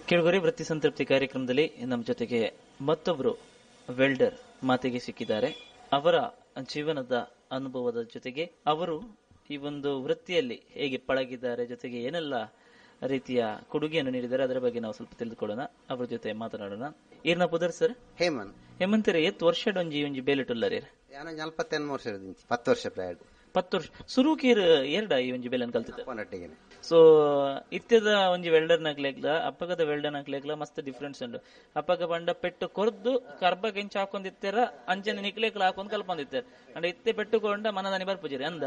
ಕೆಳಗರೆ ವೃತ್ತಿ ಸಂತೃಪ್ತಿ ಕಾರ್ಯಕ್ರಮದಲ್ಲಿ ನಮ್ಮ ಜೊತೆಗೆ ಮತ್ತೊಬ್ರು ವೆಲ್ಡರ್ ಮಾತಿಗೆ ಸಿಕ್ಕಿದ್ದಾರೆ. ಅವರ ಜೀವನದ ಅನುಭವದ ಜೊತೆಗೆ ಅವರು ಈ ಒಂದು ವೃತ್ತಿಯಲ್ಲಿ ಹೇಗೆ ಪಳಗಿದ್ದಾರೆ, ಜೊತೆಗೆ ಏನೆಲ್ಲ ರೀತಿಯ ಕೊಡುಗೆಯನ್ನು ನೀಡಿದ್ದಾರೆ ಅದರ ಬಗ್ಗೆ ನಾವು ಸ್ವಲ್ಪ ತಿಳಿದುಕೊಳ್ಳೋಣ. ಅವ್ರ ಜೊತೆ ಮಾತನಾಡೋಣ. ಈರ್ನ ಪುದರ್ ಸರ್ ಹೇಮಂತರೇ ಎತ್ ವರ್ಷ ಒಂಜಿ ಬೇಲೆಟುಲ್ಲರಿ 40 ವರ್ಷ 10 ವರ್ಷ ಪ್ರಾಯ 10 ವರ್ಷ ಸುರುಕೀರ್ ಎರಡ ಈ ಒಂಜಿ ಬೇಲೆನ್ ಕಲ್ತಿದ್ದೆ. ಸೊ ಇತ್ಯದ ಒಂಜಿ ವೆಲ್ಡರ್ ನಕ್ಲೇಗ್ಲ ಅಪ್ಪಗದ ವೆಲ್ಡರ್ ನಕ್ಲೇಗ್ಲ ಮಸ್ತ್ ಡಿಫ್ರೆನ್ಸ್ ಉಂಡು. ಅಪ್ಪಗ ಬಂಡ ಪೆಟ್ಟು ಕೊರ್ದು ಕರ್ಬ ಕೆಂಚ ಹಾಕೊಂಡಿತ್ತಾರ ಅಂಚನೆ ನಿಕ್ಲೇಕ್ಲ ಹಾಕೊಂಡ್ ಕಲ್ಪೊಂದಿತ್ತಾರ ಅಂಡ್ ಇತ್ತೆ ಪೆಟ್ಟುಕೊಂಡ ಮನದಾನಿ ಬರ್ಪುಜರಿ ಅಂದ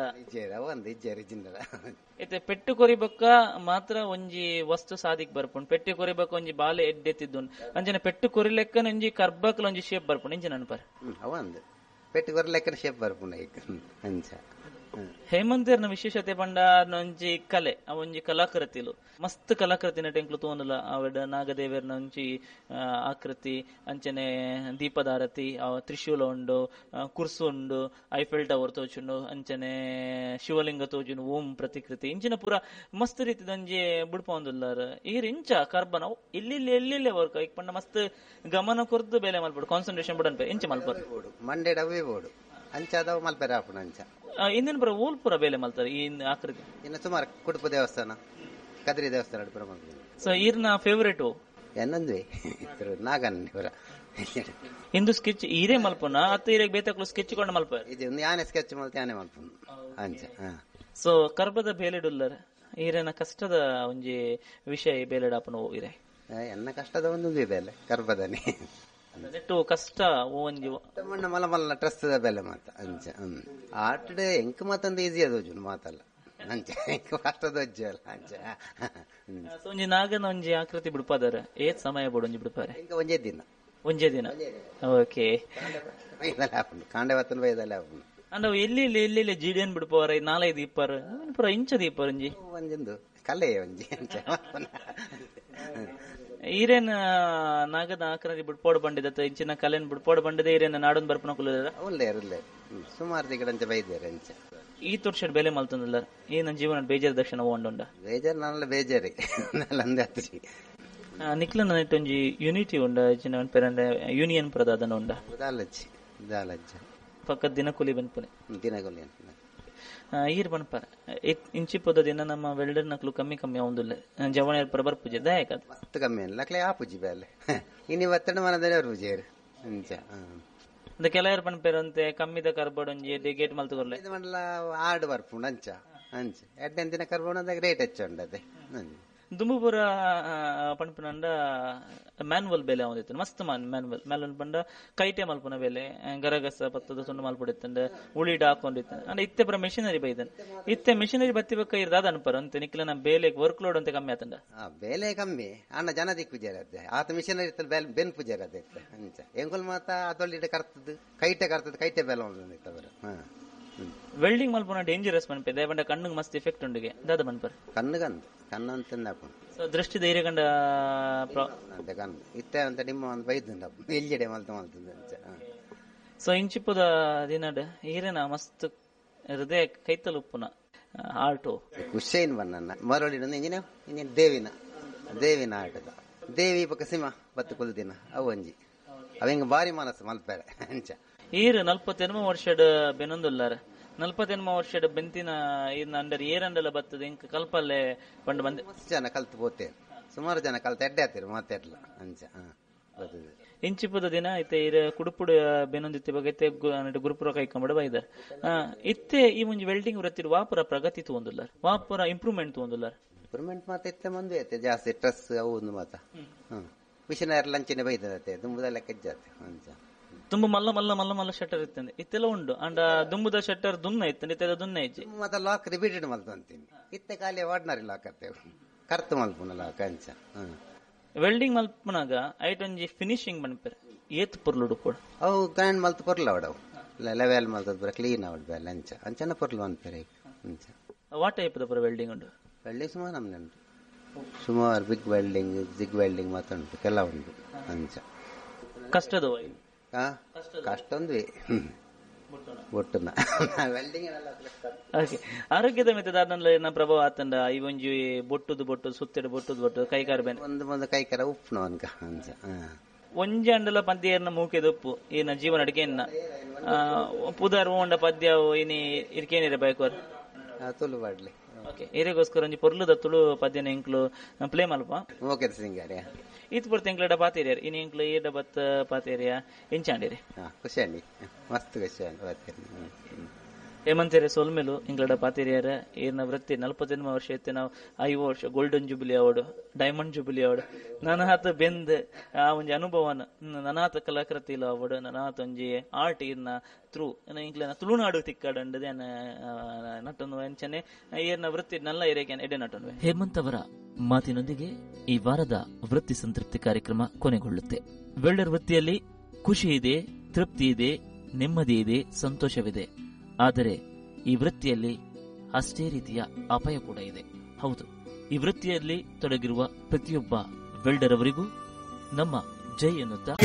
ಇತ್ತೆ ಪೆಟ್ಟು ಕೊರಿಬಕ್ಕ ಮಾತ್ರ ಒಂಜಿ ವಸ್ತು ಸಾದಿಕ್ ಬರ್ಪುಂಡು. ಪೆಟ್ಟು ಕೊರಿಬಕ್ಕ ಒಂಜಿ ಬಾಲೆ ಎಡ್ಡೆತ್ತಿದ್ದು ಅಂಚನೆ ಪೆಟ್ಟು ಕೊರಿಲೆಕ್ಕ ಒಂಜಿ ಕರ್ಬಕ್ಲ ಒಂಜಿ ಶೇಪ್ ಬರ್ಪುಂಡು ಇಂಚ ನನ್ಪರ್ ಪೆಟ್ಟು ಕೊರಿಲೆಕ್ಕ ಶೇಪ್ ಬರ್ಪುಂಡು ಅಂಚ. ಹೇಮಂತರ್ನ ವಿಶೇಷತೆ ಪಂಡ ಒಂಜಿ ಕಲೆ ಒಂಜಿ ಕಲಾಕೃತಿಲು ಮಸ್ತ್ ಕಲಾಕೃತಿ ನಟೆಂಕ್ಲು ತೋನಲ ಅವಡ ನಾಗದೇವರ್ನ ಒಂಜಿ ಆಕೃತಿ ಅಂಚನೆ ದೀಪದಾರತಿ ತ್ರಿಶೂಲ ಉಂಡು, ಕುರ್ಸು ಉಂಡು, ಐಫೆಲ್ ಟವರ್ ತೋಚುಂಡು, ಅಂಚನೆ ಶಿವಲಿಂಗ ತೋಜುಂಡು, ಓಂ ಪ್ರತಿಕೃತಿ ಇಂಚಿನ ಪೂರ ಮಸ್ತ್ ರೀತಿದೊಂಜಿ ಬುಡ್ಪೊಂದುಲ್ಲಾರ ಈರ್ ಇಂಚ ಕಾರ್ಬನ್ ಅವು ಇಲ್ಲಿ ವರ್ಕ್ ಈಗ ಪಂಡ ಮಸ್ತ್ ಗಮನ ಕೊರ್ದು ಬೇಲೆ ಮಲ್ಪಡು ಕಾನ್ಸಂಟ್ರೇಷನ್ ಬಿಡನ್ಪೆ ಇಂಚ ಮಲ್ಪಡು ಮಂಡೆ ಡಬ್ಬಿ ಬೋಡು ಅಂಚಾದವ ಮಲ್ಪೆರ ಆಪುಣ ಅಂಚ ಇಂದಿನ ಪುರ ಊಲ್ ಪುರ ಬೇಲೆ ಮಲ್ತಾರೆ ಈ ಆಕೃತಿ. ಇನ್ನು ಸುಮಾರು ಕುಡುಪು ದೇವಸ್ಥಾನ, ಕದ್ರಿ ದೇವಸ್ಥಾನ ಪುರ ಮಲ್ಪೆ. ಸೊ ಈರ್ನ ಫೇವರೇಟ್ ಎನ್ನಂದ್ವಿ ನಾಗನ್ ಪುರ ಇಂದು ಸ್ಕೆಚ್ ಈರೇ ಮಲ್ಪನ ಅತ್ತ ಈರೆಗ್ ಬೇತಕ್ಲು ಸ್ಕೆಚ್ ಕೊಂಡು ಮಲ್ಪ ಇದು ಯಾನೆ ಸ್ಕೆಚ್ ಮಲ್ತೆ ಯಾನೆ ಮಲ್ಪನ ಅಂಚ. ಸೊ ಕರ್ಬದ ಬೇಲೆಡುಲ್ಲರ ಈರೇನ ಕಷ್ಟದ ಒಂಜಿ ವಿಷಯ ಬೇಲೆಡಾಪನ ಈರೆ ಎನ್ನ ಕಷ್ಟದ ಒಂದು ಬೇಲೆ ಕರ್ಬದನೆ ನೆಟ್ಟು ಕಷ್ಟ ಒಂಜಿ ಮಣ್ಣ ಮಲ್ಲ ಮಲ್ಲ ಟ್ರಸ್ದ ಬೆಲೆ ಮಾತ ಅಂಚ. ಆಟಡೆ ಎಂಕ್ ಮಾತಂದ ಈಸಿ ಅದು ಮಾತಲ್ಲ ಅಂಚ ಎಂಕ್ ಕಷ್ಟದ ಅಲ್ಲ ಅಂಚ. ಒಂಜಿ ನಾಗನ ಒಂಜಿ ಆಕೃತಿ ಬಿಡ್ಪಾದಾರ ಏತ್ ಸಮಯ ಬಿಡು ಒಂಜಿ ಬಿಡ್ಪಾರೆ ಒಂಜೇ ದಿನ ಓಕೆ ಕಾಂಡೆ ವತ್ತನ ಬೈದಲ್ಲ ಆಪುಂಡು ಅಂಡ್ ಎಲ್ಲಿ ಜಿಡಿಯನ್ ಬಿಡ್ಪವಾರ 4-5 ಇಪ್ಪರ್ ಪುರ ಇಂಚದ ಇಪ್ಪರ್ ಒಂಜಿ ಒಂಜೊಂದು ಕಲೆ ಒಂಜಿ ಅಂಚ. ಈರೇನ್ ನಾಗದ ಆಕೃತಿ ಬಿಡ್ಪೋಡ್ ಬಂದಿದ ಇಂಚಿನ ಕಲೆನ್ ಬಿಡ್ಪೋಡ್ ಬಂದಿದೆ ಈರೇನ ನಾಡೊಂದು ಬರ್ಪನ ಕುಲ್ಲ ಸುಮಾರು ದಿಗಡಂಚ ಬೈದಾರೆ ಅಂಚ. ಈ ತೋರ್ಷ ಬೇಲೆ ಮಲ್ತಂದಿಲ್ಲ ಈ ನನ್ನ ಜೀವನ ಬೇಜಾರ್ ದಕ್ಷಿಣ ಹೋಗೊಂಡ ಬೇಜಾರ್ ನಲ್ಲ ಬೇಜಾರಿ ನಂದೆ ಹತ್ರಿ ನಿಕ್ಲ ನನ್ನೊಂಜಿ ಯೂನಿಟಿ ಉಂಡ ಚಿನ್ನ ಪೇರಂಡ ಯೂನಿಯನ್ ಪ್ರದಾದನ ಉಂಡ ದಾಲಜ್ಜ ಪಕ್ಕದ ದಿನಕೂಲಿ ಬನ್ಪುನೆ ದಿನಕೂಲಿ ಈರ್ ಬನ್ಪಾರ ಇಂಚಿ ಪದ ದಿನ ನಮ್ಮ ವೆಲ್ಡರ್ ನಕ್ಲು ಕಮ್ಮಿ ಆವಂದಿಲ್ಲ ಜವಣ ಪ್ರಬರ್ ಪೂಜೆ ದಾಯಕ ಮಸ್ತ್ ಕಮ್ಮಿ ಲಕ್ಲೆ ಆ ಪೂಜೆ ಬೇಲೆ ಇನ್ನು ಒತ್ತಡ ಮನದೇ ಪೂಜೆ ಅಂಚ. ಕೆಲವರು ಪನ್ಪೇರಂತೆ ಕಮ್ಮಿದ ಕರ್ಬೋಡ್ ಒಂಜಿ ಗೇಟ್ ಮಲ್ತು ಕೊರ್ಲೆ ಮಂಡಲ ಆಡು ಬರ್ಪುಂಡು ಅಂಚ ಅಂಚ ಎಡ್ಡೆನ್ ದಿನ ಕರ್ಬೋಡ್ ಅಂದಾಗ ರೇಟ್ ಹೆಚ್ಚುಂಡದೆ ದುಂಬುಪುರ ಪನ್ಪುನಂಡ ಮ್ಯಾನ್ವಲ್ ಬೇಲೆ ಆವಂದಿತ್ತು ಮಸ್ತ್ ಮ್ಯಾನ್ವಲ್ ಪಂಡ ಕೈಟೆ ಮಲ್ಪುನ ಬೇಲೆ ಗರಗಸ ಪತ್ತದ ಸುಂಡು ಮಲ್ಪಡಿತ್ತಂಡ ಉಳಿಡ್ ಹಾಕೊಂಡಿತ್ತ ಅಂಡ್ ಇತ್ತೆ ಪುರ ಮೆಷಿನರಿ ಬೈದನ್ ಇತ್ತೆ ಮೆಷಿನರಿ ಬತ್ತಿ ಬಕ್ಕ ಇರ್ದಾದ ಅನ್ಪರ ಅಂತ ನಿಕ್ಲ ನಾ ಬೇಲೆ ವರ್ಕ್ ಲೋಡ್ ಅಂತ ಕಮ್ಮಿ ಆತಂಡ ಬೇಲೆ ಕಮ್ಮಿ ಅಣ್ಣ ಜನ ದಿಕ್ ಪೂಜಾರತ್ತೆ ಆತ ಮಿಷನರಿ ಬೆನ್ ಪೂಜಾರತ್ತೆ ಅಂಚ ಎಂಗುಲ್ ಮಾತ ಅದೊಳ್ಳಿಡೆ ಕರ್ತದ ಕೈಟೆ ಬೇಲೆ ಅವರ ವೆಲ್ಡಿಂಗ್ ಮಲ್ಪುನ ಡೇಂಜರಸ್ ಮನ್ಪೆ ದಯಬಂಡ ಕಣ್ಣಿಗೆ ಮಸ್ತ್ ಎಫೆಕ್ಟ್ ಉಂಡಿಗೆ ದಾದ ಮನ್ಪರ್ ಕಣ್ಣು ಅಂತ ಸೊ ದೃಷ್ಟಿ ಧೈರ್ಯ ಕಂಡ ಕಣ್ಣು ಇತ್ತೆ ಅಂತ ನಿಮ್ಮ ಒಂದು ಬೈದಂಡ ಎಲ್ಲಿಡೆ ಮಲ್ತಂದ. ಸೊ ಇಂಚಿಪ್ಪದ ದಿನಡ ಈರೇನ ಮಸ್ತ್ ಹೃದಯ ಕೈತಲ್ ಉಪ್ಪುನ ಆಟೋ ಹುಸೇನ್ ಬನ್ನ ಮರಳಿನ ಇಂಜಿನ ದೇವಿನ ಆಟದ ದೇವಿ ಪಕ್ಕ ಸಿಂಹ ಬತ್ತು ಕುಲ್ದಿನ ಅವಂಜಿ ಅವಂಗ ಬಾರಿ ಮನಸ್ಸು ಮಲ್ಪೇರೆ ಅಂಚ. ಈರ್ 48 ವರ್ಷದ ಬೆನೊಂದುಲ್ಲಾರ 48 ವರ್ಷದ ಬೆಂತಿನ ಇರ್ನ ಅಂಡರ್ ಏರಂಡಲ ಬರ್ತದೆ ಇಂಕ ಕಲ್ಪಲ್ಲೇ ಬಂದು ಬಂದೆ ಜನ ಕಲ್ತು ಹೋಗ್ತೇನೆ ಸುಮಾರು ಜನ ಕಲ್ತು ಎಡ್ಡೆ ಆತಿರು ಮಾತಾಡ್ಲ ಅಂಚ. ಇಂಚಿಪದ ದಿನ ಇತ್ತೆ ಇರ ಕುಡುಪುಡು ಬೆನೊಂದಿತ್ತೆ ಬಗ್ಗೆ ಗುರುಪುರ ಕೈಕೊಂಬಡ ಬೈದಾರ ಇತ್ತೆ ಈ ಮುಂಜಿ ವೆಲ್ಡಿಂಗ್ ವೃತ್ತಿ ವಾಪುರ ಪ್ರಗತಿ ತಗೊಂದುಲ್ಲಾರ ವಾಪುರ ಇಂಪ್ರೂವ್ಮೆಂಟ್ ತಗೊಂದುಲ್ಲಾರ ಇಂಪ್ರೂವ್ಮೆಂಟ್ ಮಾತ ಇತ್ತೆ ಮಂದು ಐತೆ ಜಾಸ್ತಿ ಸ್ಟ್ರೆಸ್ ಅವು ಒಂದು ಮಾತ ಮಿಷನ್ ಲಂಚಿನ ಬೈದತ್ತೆ ದುಂಬುದ ಲೆಕ್ಕ ಜಾತೆ ಅಂಚ. ತುಂಬ ಮಲ್ಲ ಶಟರ್ ಇತ್ತಂದೆ ಇತ್ತೆಲ್ಲ ಉಂಡು ಅಂಡ ದುಂಬುದ ಶಟರ್ ದುನ್ನ ಇತ್ತಂದೆ ಇತ್ತೆಲ್ಲ ದುನ್ನ ಇಜ್ಜಿ ಮತ್ತೆ ಲಾಕ್ ರಿಪೀಟೆಡ್ ಮಲ್ತು ಅಂತೀನಿ ಇತ್ತೆ ಖಾಲಿ ಆರ್ಡಿನರಿ ಲಾಕ್ ಆಗ್ತೇವೆ ಕರ್ತು ಮಲ್ಪುನ ಲಾಕ್ ಅಂಚ. ವೆಲ್ಡಿಂಗ್ ಮಲ್ಪನಾಗ ಐಟ್ ಒಂಜಿ ಫಿನಿಶಿಂಗ್ ಮನ್ಪೇರ್ ಏತ್ ಪುರ್ಲುಡು ಕೂಡ ಅವು ಗ್ರ್ಯಾಂಡ್ ಮಲ್ತು ಪೊರ್ಲ ಅವಡವು ಲೆವೆಲ್ ಮಲ್ತದ ಬರ ಕ್ಲೀನ್ ಅವಡ್ ಬೇಲೆ ಅಂಚ ಅಂಚನ ಪೊರ್ಲು ಅನ್ಪೇರೆ ಅಂಚ. ವಾಟ್ ಟೈಪ್ ದ ಪುರ ವೆಲ್ಡಿಂಗ್ ಉಂಡು ವೆಲ್ಡಿಂಗ್ ಸುಮಾರು ನಮ್ನೆ ಉಂಟು ಸುಮಾರು ಬಿಗ್ ವೆಲ್ಡಿಂಗ್ ಜಿಗ್ ವೆಲ್ಡಿಂಗ್ ಮಾತ್ರ ಉಂಟು ಕೆಲ ಉಂಟು ಅಂಚ. ಕಷ್ಟದ ಕಷ್ಟ ಒಂದ್ವಿ ಬೊಟ್ಟುನ ವೆಲ್ಡಿಂಗ್ ಓಕೆ ಆರೋಗ್ಯದ ಮಿತದಾರ್ನ ಪ್ರಭಾವ ಆತಂಡ ಈ ಒಂಜಿ ಬೊಟ್ಟುದು ಸುತ್ತಿಡ ಬೊಟ್ಟುದು ಕೈಕಾರ ಬೇನೆ ಒಂದು ಕೈಕಾರ ಉಪ್ಪುನ ಅನ್ಕ ಅಂಚ ಒಂಜಿ ಅಂಡಲ ಪದ್ಯರ್ನ ಮೂಕೆದೊಪ್ಪು ಈನ ಜೀವನ ಅಡಿಕೆ ಪುದರ್ ಓಂಡ ಪದ್ಯ ಇನಿ ಇರ್ಕೇನಿರ ಬೈಕೋರ್ ತುಳು ಬಾಡ್ಲಿ ಓಕೆ ಇರೆಗೋಸ್ಕರ ಒಂಜಿ ಪೊರ್ಲುದ ತುಳು ಪದ್ಯನ ಎಂಕ್ಲು ಪ್ಲೇ ಮಲ್ಪ ಓಕೆ ಸಿಂಗಾರಿ ಈತ್ ಪುರ್ತ ಎಂಕ್ಲಡ ಪಾತೇರಿಯರ್ ಇನ್ ಎಂಕ್ಲು ಏಡ ಬತ್ತ ಪಾತೇರಿಯ ಎಂಚಾಂಡಿರಿ ಖುಷಿ ಅಂಡಿ ಮಸ್ತ್ ಖುಷಿ ಅಂಡಿ ಪಾತೇರಿ ಹೇಮಂತೇರೆ ಸೋಲ್ಮೇಲು ಇಂಗ್ಲಡ ಪಾತೇರಿಯರ ಏನ ವೃತ್ತಿ 48 ವರ್ಷ ಎತ್ತೆ ನಾವು 5 ವರ್ಷ golden jubilee award diamond jubilee award ನನ್ನ ಹಾತ ಬೆಂದ್ ಆ ಒಂಜಿ ಅನುಭವನ ನನಾತ ಕಲಾಕೃತಿಲ ಅವಾರ್ಡ್ ನನಾತ ಒಂಜಿ ಆರ್ಟ್ ಇರ್ನ ಥ್ರೂ ಇಂಕ್ಲ ತುಳುನಾಡು ತಿಕ್ಕಾಡಂಡದೆ ನಟನು ಎಂಚನೆ ಏರ್ನ ವೃತ್ತಿ ನಲ್ಲ ಏರಿಕೆ ಎಡೆ ನಟನು. ಹೇಮಂತ್ ಅವರ ಮಾತಿನೊಂದಿಗೆ ಈ ವಾರದ ವೃತ್ತಿ ಸಂತೃಪ್ತಿ ಕಾರ್ಯಕ್ರಮ ಕೊನೆಗೊಳ್ಳುತ್ತೆ. ವೆಲ್ಡರ್ ವೃತ್ತಿಯಲ್ಲಿ ಖುಷಿ ಇದೆ, ತೃಪ್ತಿ ಇದೆ, ನೆಮ್ಮದಿ ಇದೆ, ಸಂತೋಷವಿದೆ. ಆದರೆ ಈ ವೃತ್ತಿಯಲ್ಲಿ ಅಷ್ಟೇ ರೀತಿಯ ಅಪಾಯ ಕೂಡ ಇದೆ. ಹೌದು, ಈ ವೃತ್ತಿಯಲ್ಲಿ ತೊಡಗಿರುವ ಪ್ರತಿಯೊಬ್ಬ ವೆಲ್ಡರ್ ಅವರಿಗೂ ನಮ್ಮ ಜೈ ಎನ್ನುತ್ತಾ